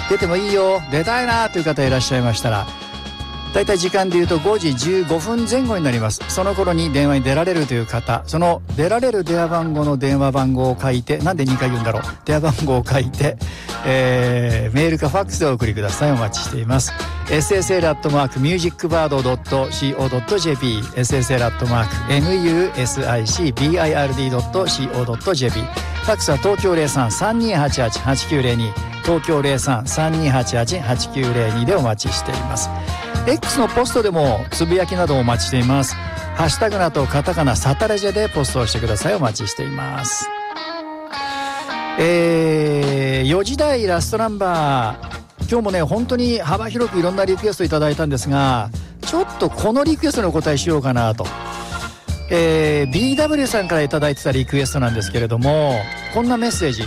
出てもいいよ、出たいなという方いらっしゃいましたら、だいたい時間でいうと5時15分前後になります。その頃に電話に出られるという方、その出られる電話番号の電話番号を書いて、なんで2回言うんだろう、電話番号を書いて、メールかファックスでお送りください。お待ちしています。ssl@musicbird.co.jp ssl@musicbird.co.jp ファックスは東京 03-3288-8902 東京 03-3288-8902 でお待ちしています。X のポストでもつぶやきなどをお待ちしています。ハッシュタグなどカタカナサタレジェでポストをしてください。お待ちしています。4時台ラストナンバー、今日もね本当に幅広くいろんなリクエストいただいたんですが、ちょっとこのリクエストにお答えしようかなと。BW さんからいただいてたリクエストなんですけれども、こんなメッセージ。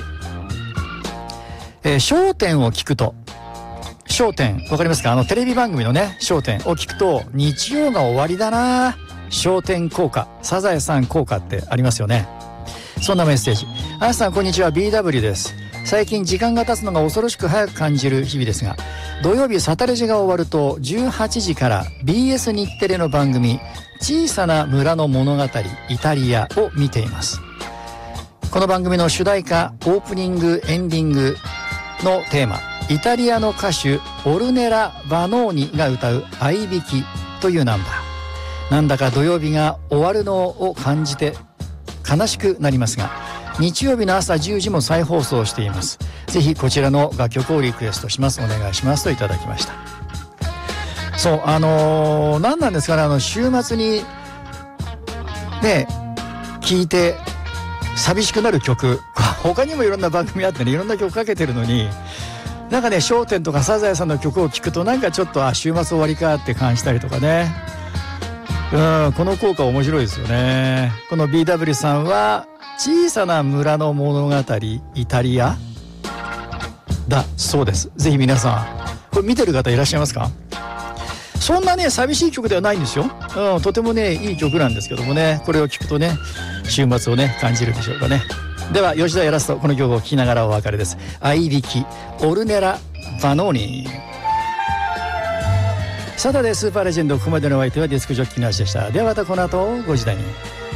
笑点を聞くと、笑点わかりますか？テレビ番組のね笑点を聞くと日曜が終わりだな、笑点効果、サザエさん効果ってありますよね。そんなメッセージ。あやさんこんにちは、 BW です。最近時間が経つのが恐ろしく早く感じる日々ですが、土曜日サタレジが終わると18時から BS 日テレの番組小さな村の物語イタリアを見ています。この番組の主題歌、オープニングエンディングのテーマ、イタリアの歌手オルネラ・バノーニが歌う合いびきというナンバー。なんだか土曜日が終わるのを感じて悲しくなりますが、日曜日の朝10時も再放送しています。ぜひこちらの楽曲をリクエストします、お願いしますといただきました。そう、何なんですかね、週末にね聴いて寂しくなる曲、他にもいろんな番組あってね、いろんな曲かけてるのに、なんかね笑点とかサザエさんの曲を聴くとなんかちょっと週末終わりかって感じたりとかね、この効果面白いですよね。この BW さんは小さな村の物語イタリアだそうです。ぜひ皆さんこれ見てる方いらっしゃいますか？そんなね寂しい曲ではないんですよ。とてもねいい曲なんですけどもね、これを聴くとね週末をね感じるでしょうかね。では吉田やラスト、この曲を聴きながらお別れです。合いびきオルネラ・バノーニ。サタデースーパーレジェンド、ここまでのお相手はディスクジョッキーの足でした。ではまたこの後5時台に。